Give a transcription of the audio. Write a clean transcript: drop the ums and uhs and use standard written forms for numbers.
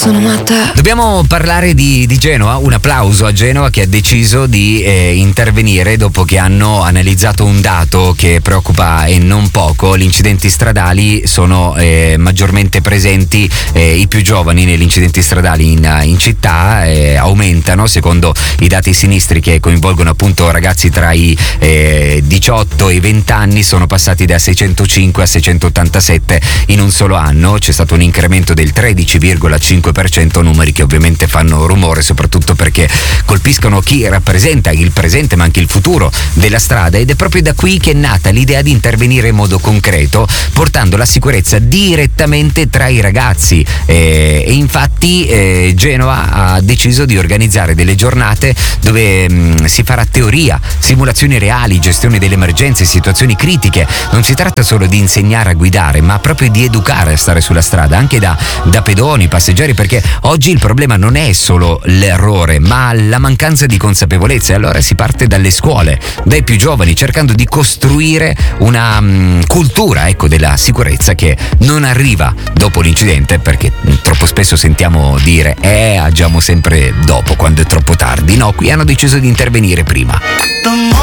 sono matta. Dobbiamo parlare di Genova. Un applauso a Genova che ha deciso di intervenire dopo che hanno analizzato un dato che preoccupa e non poco. Gli incidenti stradali sono maggiormente presenti, i più giovani negli incidenti stradali in città aumentano secondo i dati sinistri che coinvolgono appunto ragazzi tra i 18 e i 20 anni. Sono passati da 605 a 687 in un solo anno. C'è stato un incremento del 13,5%, numeri che ovviamente fanno rumore soprattutto perché colpiscono chi rappresenta il presente ma anche il futuro della strada, ed è proprio da qui che è nata l'idea di intervenire in modo concreto portando la sicurezza direttamente tra i ragazzi e infatti Genova ha deciso di organizzare delle giornate dove si farà teoria, simulazioni reali, gestione delle emergenze, situazioni critiche. Non si tratta solo di insegnare a guidare ma proprio di educare a stare sulla strada anche da pedoni, passeggeri, perché oggi il problema non è solo l'errore ma la mancanza di consapevolezza, e allora si parte dalle scuole, dai più giovani, cercando di costruire una cultura della sicurezza che non arriva dopo l'incidente, perché troppo spesso sentiamo dire agiamo sempre dopo quando è troppo tardi. No, qui hanno deciso di intervenire prima.